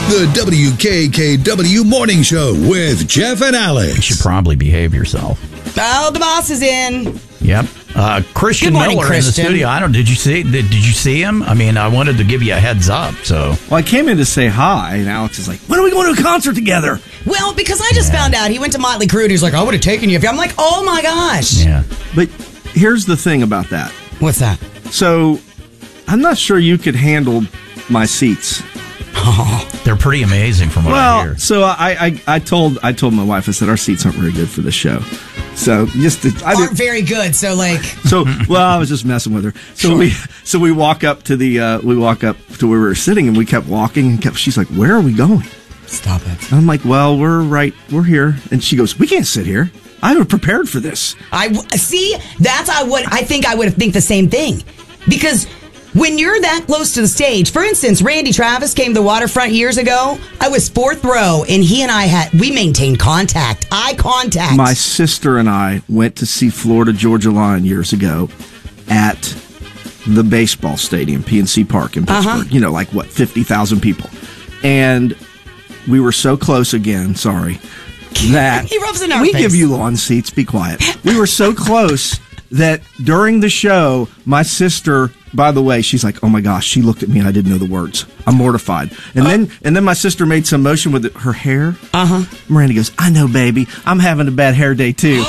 The WKKW Morning Show with Jeff and Alex. You should probably behave yourself. Oh, the boss is in. Yep. Christian Good morning, Miller Christian. in the studio. Did you see him? I mean, I wanted to give you a heads up. So, well, I came in to say hi, and Alex is like, "When are we going to a concert together?" Well, because I just found out he went to Motley Crue, and he's like, "I would have taken you if you." I'm like, "Oh my gosh!" yeah. But here's the thing about that. What's that? So, I'm not sure you could handle my seats. They're pretty amazing from what I hear. So I told my wife, I said our seats aren't very good for the show. So aren't very good. So I was just messing with her. So we walk up to where we were sitting, and we kept walking, and she's like, "Where are we going?" Stop it. And I'm like, "Well, we're here." And she goes, "We can't sit here. I was prepared for this." I think I would think the same thing, because when you're that close to the stage, for instance, Randy Travis came to the Waterfront years ago. I was fourth row, and he and I maintained eye contact. My sister and I went to see Florida Georgia Line years ago at the baseball stadium, PNC Park in Pittsburgh. 50,000 people. And we were so close again, that he rubs in our we face. give you lawn seats, be quiet. We were so close that during the show, my sister, by the way, she's like, "Oh my gosh," she looked at me and I didn't know the words. I'm mortified. And then my sister made some motion with her hair. Miranda goes, "I know, baby. I'm having a bad hair day too."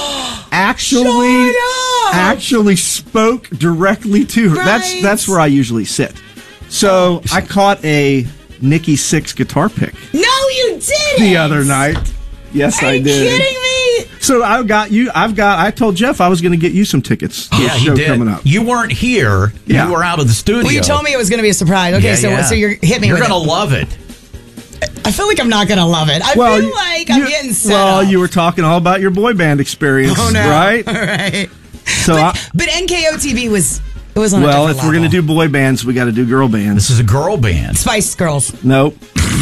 Actually spoke directly to her. Right. That's where I usually sit. So I caught a Nikki Sixx guitar pick. No, you didn't. The other night. Yes, I did. Are you kidding me? So I told Jeff I was going to get you some tickets for the he show did. coming up. You weren't here. Yeah. You were out of the studio. Well, you told me it was going to be a surprise. Okay, so you're hit me. You're going to love it. I feel like I'm not going to love it. I feel like I'm getting set up. You were talking all about your boy band experience, right? All right. So, but NKOTB was on a different well, if we're going to level. do boy bands, we got to do girl bands. This is a girl band. Spice Girls. Nope.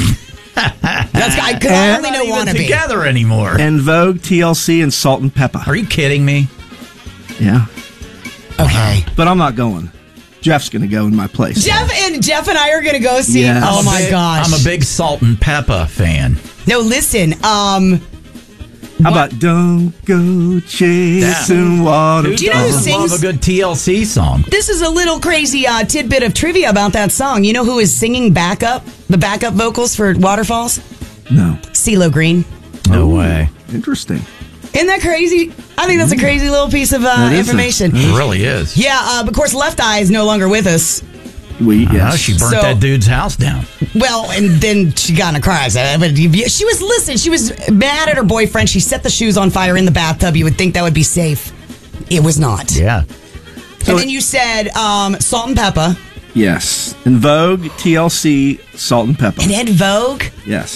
That's because I only know Not even Wannabe. together anymore. En Vogue, TLC, and Salt and Pepper. Are you kidding me? Yeah. Okay. But I'm not going. Jeff's going to go in my place. Jeff and I are going to go see. Yes. Oh my gosh. I'm a big Salt and Pepper fan. No, listen. How about "Don't Go Chasing Water"? Do you know who doesn't sings? love a good TLC song? This is a little crazy tidbit of trivia about that song. You know who is singing the backup vocals for Waterfalls? No. CeeLo Green. No way. Interesting. Isn't that crazy? I think that's a crazy little piece of information. It really is. Yeah, of course, Left Eye is no longer with us. Yes. She burnt that dude's house down. Well, and then she got in a car accident. But she was mad at her boyfriend. She set the shoes on fire in the bathtub. You would think that would be safe. It was not. Yeah. And then you said Salt and Pepper. Yes. En Vogue, TLC, Salt and Pepper. And Ed Vogue. Yes.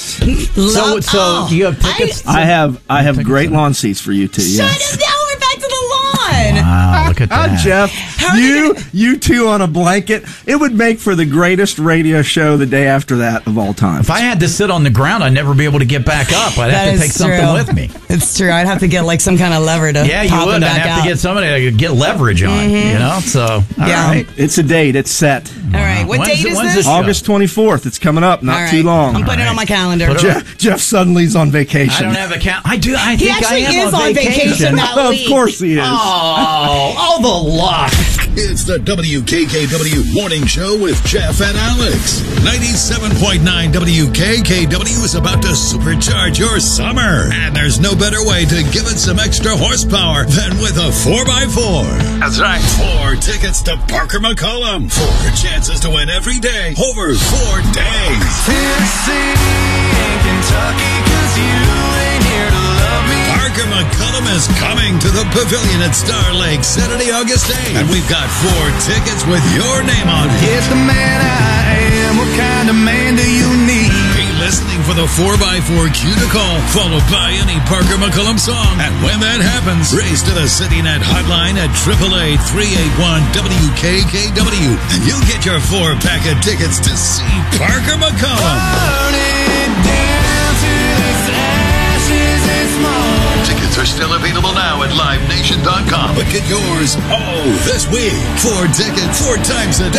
So you have tickets? I have great lawn seats for you too. Shut Yes. it down. We're back to the lawn. Wow, look at that. Jeff, you two on a blanket. It would make for the greatest radio show the day after that of all time. If I had to sit on the ground, I'd never be able to get back up. I'd have to take something with me. It's true. I'd have to get like some kind of lever to Yeah, you pop would. him I'd back have out. to get somebody to get leverage on, So, all right. It's a date. It's set. All right. What date is when's this? show? August 24th. It's coming up. Not All right. too long. I'm putting it on my calendar. Jeff Suddenly's on vacation. I don't have a count. I do. I He think actually I am is on vacation that Of week. course he is. Oh, all the luck. It's the WKKW Morning Show with Jeff and Alex. 97.9 WKKW is about to supercharge your summer. And there's no better way to give it some extra horsepower than with a 4x4. That's right. 4 tickets to Parker McCollum. 4 chances to win every day over 4 days. Tennessee and Kentucky, 'cause you ain't here to love me. Parker McCollum is coming to the Pavilion at Star Lake Saturday, August 8th. And we've got 4 tickets with your name on it. It's the man I am. What kind of man do you need? Be listening for the 4x4 cue to call, followed by any Parker McCollum song. And when that happens, race to the CityNet hotline at 888-381-WKKW. And you'll get your 4-pack of tickets to see Parker McCollum. Burn it down to its ashes and smoke. Tickets are still available now at LiveNation.com. But get yours this week. 4 tickets, 4 times a day.